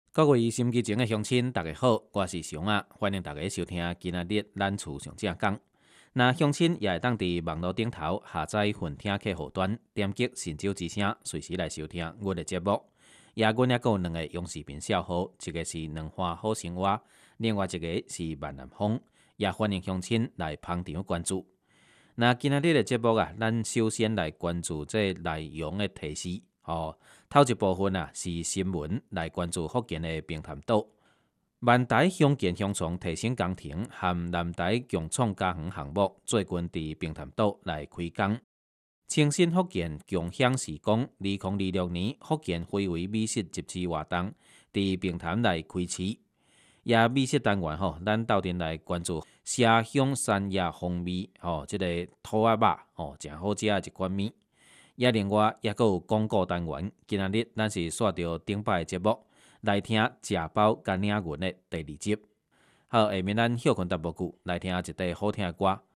各位心机前的乡亲，大家好，我是熊啊，欢迎大家收听今仔日咱厝上正讲。那乡亲也会当伫网络顶头下载混听客户端，点击神州之声，随时来收听我的节目。阮也有两个用视频小号，一个是两花好生活，另外一个是万南风，也欢迎乡亲来捧场关注。那今仔日的节目啊，咱首先来关注这内容的提示。头一部分啊是新闻，来关注福建的平潭岛。万台乡建乡创提升工程和南台共创家园项目最近伫平潭岛来开工。清新福建共享时光，2026年福建非遗美食集市活动伫平潭来开市。也美食单元咱斗阵来关注虾乡山野风味这个土鸭肉真好食的一款面。也另外也有广告单元，今仔日咱是刷到顶摆的节目来听食饱甲领运的第二集。好，下面咱休困淡薄久，来听一块好听的歌，